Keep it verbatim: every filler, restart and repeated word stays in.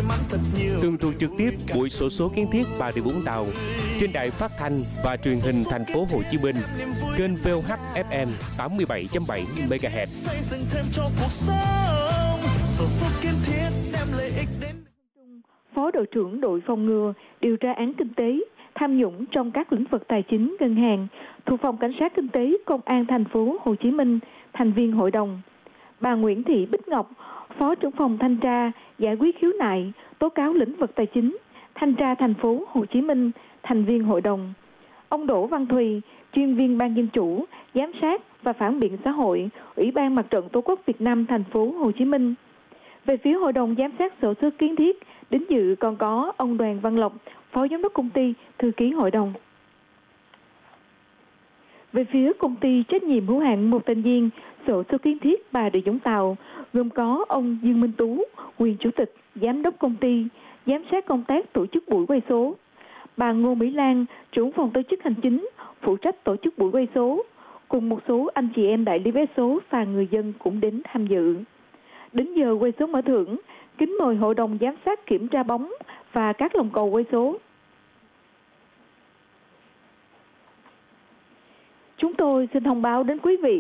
Tường thuật trực tiếp buổi xổ số kiến thiết Bà Rịa Vũng Tàu trên đài phát thanh và truyền hình thành phố Hồ Chí Minh, kênh vê o hát ép em tám mươi bảy chấm bảy mê ga héc. Phó đội trưởng đội phòng ngừa điều tra án kinh tế tham nhũng trong các lĩnh vực tài chính, ngân hàng thuộc phòng cảnh sát kinh tế công an thành phố Hồ Chí Minh, thành viên hội đồng. Bà Nguyễn Thị Bích Ngọc, phó trưởng phòng thanh tra giải quyết khiếu nại tố cáo lĩnh vực tài chính, thanh tra thành phố Hồ Chí Minh, thành viên hội đồng. Ông Đỗ Văn Thùy, chuyên viên ban dân chủ, giám sát và phản biện xã hội, Ủy ban Mặt trận Tổ quốc Việt Nam thành phố Hồ Chí Minh. Về phía hội đồng giám sát sổ số kiến thiết, đến dự còn có ông Đoàn Văn Lộc, phó giám đốc công ty, thư ký hội đồng. Về phía công ty trách nhiệm hữu hạn một thành viên sổ số kiến thiết Bà Rịa Vũng Tàu, gồm có ông Dương Minh Tú, quyền chủ tịch, giám đốc công ty, giám sát công tác tổ chức buổi quay số. Bà Ngô Mỹ Lan, trưởng phòng tổ chức hành chính, phụ trách tổ chức buổi quay số, cùng một số anh chị em đại lý vé số và người dân cũng đến tham dự. Đến giờ quay số mở thưởng, kính mời hội đồng giám sát kiểm tra bóng và các lồng cầu quay số. Chúng tôi xin thông báo đến quý vị